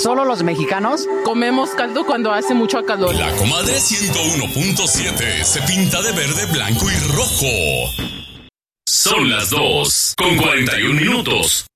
¿Solo los mexicanos? Comemos caldo cuando hace mucho calor. La Comadre 101.7 se pinta de verde, blanco y rojo. Son las 2:41.